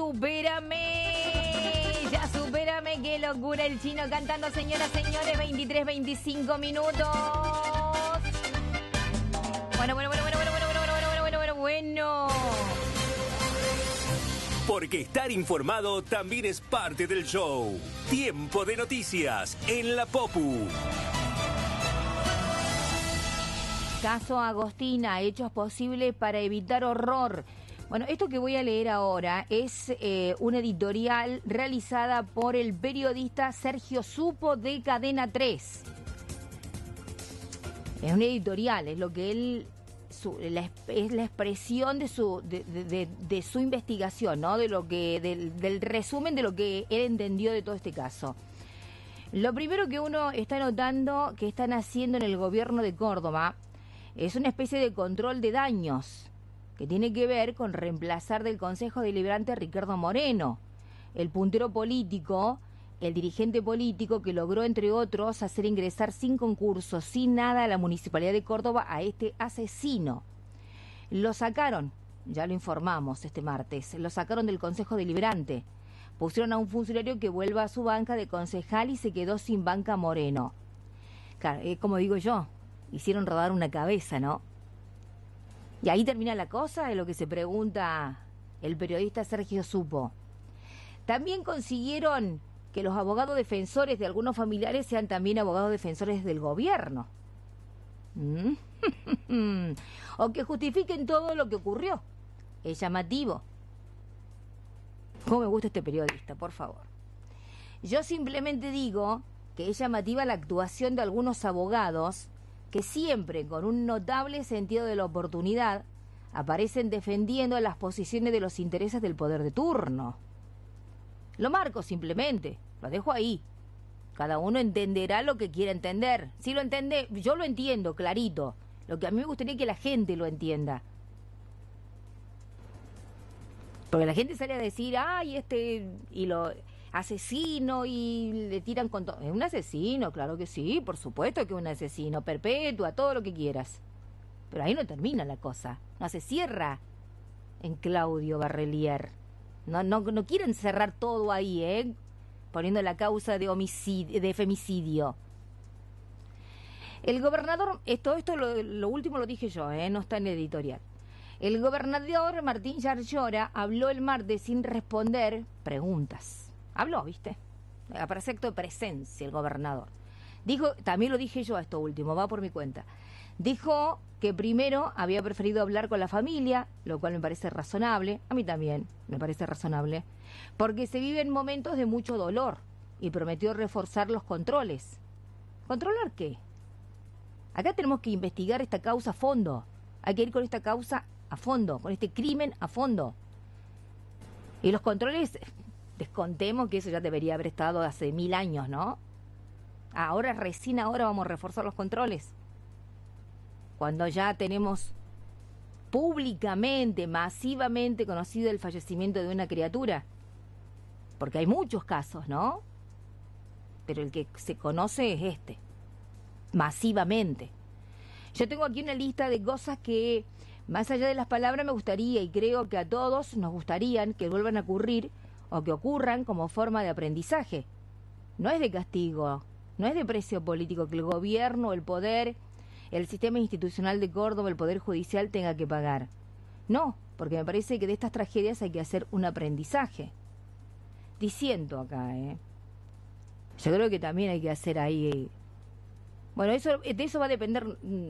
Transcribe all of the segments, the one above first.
supérame, qué locura el chino cantando, señoras, señores, 23, 25 minutos. Bueno. Porque estar informado también es parte del show. Tiempo de noticias en la Popu. Caso Agostina, hechos posibles para evitar horror. Bueno, esto que voy a leer ahora es una editorial realizada por el periodista Sergio Supo de Cadena 3. Es una editorial, es lo que él... es la expresión de su investigación, ¿no? Del resumen de lo que él entendió de todo este caso. Lo primero que uno está notando que están haciendo en el gobierno de Córdoba es una especie de control de daños que tiene que ver con reemplazar del Consejo Deliberante a Ricardo Moreno, el puntero político, el dirigente político que logró, entre otros, hacer ingresar sin concurso, sin nada, a la Municipalidad de Córdoba a este asesino. Lo sacaron, ya lo informamos este martes, lo sacaron del Consejo Deliberante. Pusieron a un funcionario que vuelva a su banca de concejal y se quedó sin banca Moreno. Claro, como digo yo, hicieron rodar una cabeza, ¿no? Y ahí termina la cosa, es lo que se pregunta el periodista Sergio Supo. También consiguieron que los abogados defensores de algunos familiares sean también abogados defensores del gobierno. O que justifiquen todo lo que ocurrió. Es llamativo. ¿Cómo me gusta este periodista, por favor? Yo simplemente digo que es llamativa la actuación de algunos abogados que siempre, con un notable sentido de la oportunidad, aparecen defendiendo las posiciones de los intereses del poder de turno. Lo marco simplemente, lo dejo ahí. Cada uno entenderá lo que quiera entender. Si lo entiende, yo lo entiendo, clarito. Lo que a mí me gustaría es que la gente lo entienda. Porque la gente sale a decir, ay, y lo asesino, y le tiran con todo. Es un asesino, claro que sí, por supuesto que es un asesino, perpetua, todo lo que quieras. Pero ahí no termina la cosa, no se cierra en Claudio Barrelier. No quieren cerrar todo ahí, poniendo la causa de homicidio, de femicidio. El gobernador, esto lo último lo dije yo, no está en el editorial. El gobernador Martín Yarlora habló el martes sin responder preguntas. Habló, ¿viste? Para efecto de presencia el gobernador. Dijo, también lo dije yo esto último, va por mi cuenta. Dijo que primero había preferido hablar con la familia, lo cual me parece razonable, a mí también me parece razonable, porque se viven momentos de mucho dolor y prometió reforzar los controles. ¿Controlar qué? Acá tenemos que investigar esta causa a fondo, hay que ir con esta causa a fondo, con este crimen a fondo. Y los controles, descontemos que eso ya debería haber estado hace 1000 años, ¿no? Recién ahora vamos a reforzar los controles. Cuando ya tenemos públicamente, masivamente conocido el fallecimiento de una criatura. Porque hay muchos casos, ¿no? Pero el que se conoce es este. Masivamente. Yo tengo aquí una lista de cosas que, más allá de las palabras, me gustaría, y creo que a todos nos gustarían que vuelvan a ocurrir, o que ocurran como forma de aprendizaje. No es de castigo, no es de precio político que el gobierno, el poder, el sistema institucional de Córdoba, el Poder Judicial tenga que pagar. No, porque me parece que de estas tragedias hay que hacer un aprendizaje. Diciendo acá, yo creo que también hay que hacer ahí... Bueno, de eso va a depender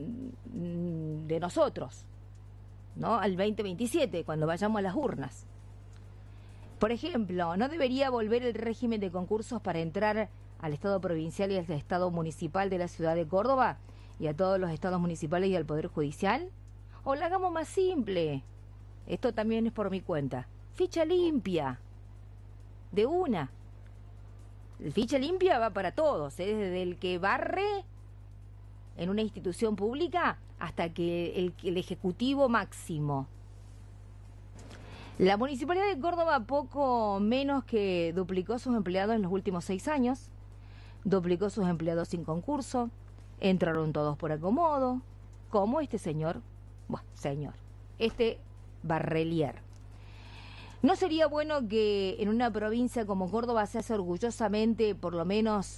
de nosotros, ¿no? Al 2027, cuando vayamos a las urnas. Por ejemplo, ¿no debería volver el régimen de concursos para entrar al Estado provincial y al Estado municipal de la ciudad de Córdoba y a todos los estados municipales y al Poder Judicial? ¿O la hagamos más simple? Esto también es por mi cuenta. Ficha limpia. De una. El ficha limpia va para todos, desde el que barre en una institución pública hasta que el ejecutivo máximo. La Municipalidad de Córdoba poco menos que duplicó sus empleados en los últimos 6 años, duplicó sus empleados sin concurso, entraron todos por acomodo, como este señor, este Barrelier. ¿No sería bueno que en una provincia como Córdoba se hace orgullosamente, por lo menos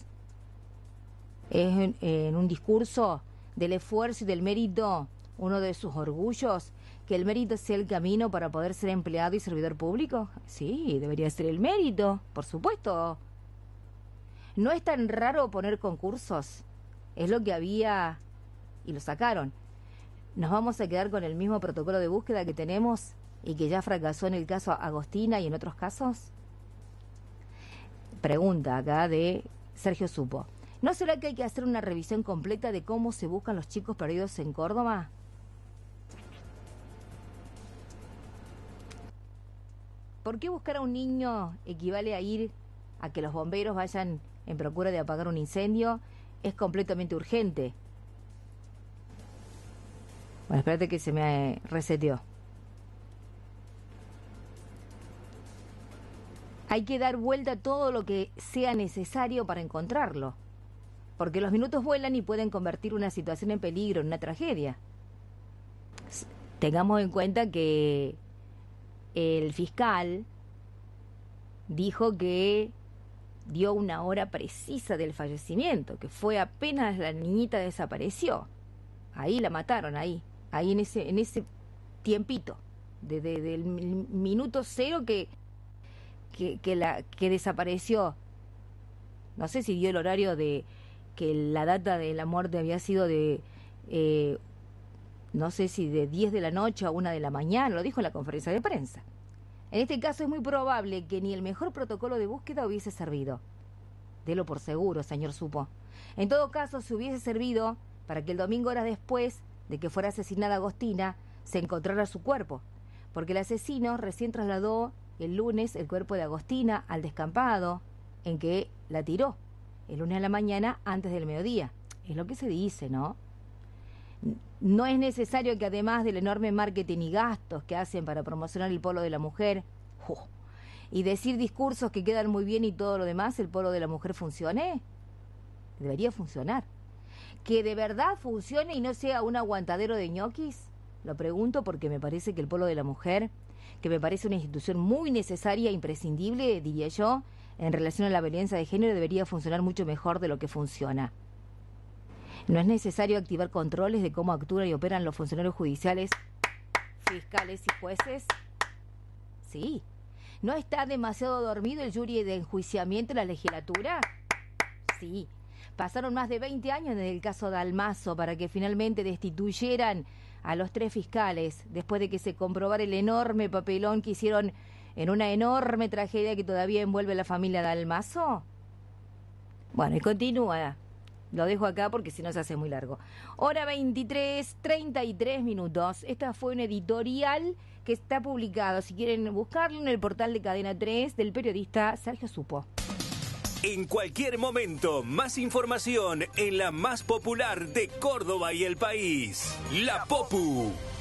en un discurso del esfuerzo y del mérito, uno de sus orgullos, que el mérito sea el camino para poder ser empleado y servidor público? Sí, debería ser el mérito, por supuesto. No es tan raro poner concursos, es lo que había y lo sacaron. ¿Nos vamos a quedar con el mismo protocolo de búsqueda que tenemos y que ya fracasó en el caso Agostina y en otros casos? Pregunta acá de Sergio Supo. ¿No será que hay que hacer una revisión completa de cómo se buscan los chicos perdidos en Córdoba? ¿Por qué buscar a un niño equivale a ir a que los bomberos vayan en procura de apagar un incendio? Es completamente urgente. Bueno, espérate que se me reseteó. Hay que dar vuelta a todo lo que sea necesario para encontrarlo, porque los minutos vuelan y pueden convertir una situación en peligro, en una tragedia. Tengamos en cuenta que el fiscal dijo que dio una hora precisa del fallecimiento, que fue apenas la niñita desapareció. Ahí la mataron, ahí en ese tiempito, del minuto cero que desapareció. No sé si dio el horario de que la data de la muerte había sido de no sé si de 10 de la noche a 1 de la mañana, lo dijo en la conferencia de prensa. En este caso es muy probable que ni el mejor protocolo de búsqueda hubiese servido. Delo por seguro, señor Supo. En todo caso, si hubiese servido para que el domingo, horas después de que fuera asesinada Agostina, se encontrara su cuerpo, porque el asesino recién trasladó el lunes el cuerpo de Agostina al descampado en que la tiró, el lunes a la mañana antes del mediodía. Es lo que se dice, ¿no? No es necesario que además del enorme marketing y gastos que hacen para promocionar el polo de la mujer y decir discursos que quedan muy bien y todo lo demás, el polo de la mujer funcione. Debería funcionar. Que de verdad funcione y no sea un aguantadero de ñoquis. Lo pregunto porque me parece que el polo de la mujer, que me parece una institución muy necesaria e imprescindible, diría yo, en relación a la violencia de género, debería funcionar mucho mejor de lo que funciona. ¿No es necesario activar controles de cómo actúan y operan los funcionarios judiciales, fiscales y jueces? Sí. ¿No está demasiado dormido el jury de enjuiciamiento en la legislatura? Sí. Pasaron más de 20 años desde el caso Dalmazo para que finalmente destituyeran a los 3 fiscales, después de que se comprobara el enorme papelón que hicieron en una enorme tragedia que todavía envuelve a la familia Dalmazo. Bueno, y continúa. Lo dejo acá porque si no se hace muy largo. Hora 23:33. Esta fue un editorial que está publicado, si quieren buscarlo, en el portal de Cadena 3 del periodista Sergio Supo. En cualquier momento, más información en la más popular de Córdoba y el país, La Popu.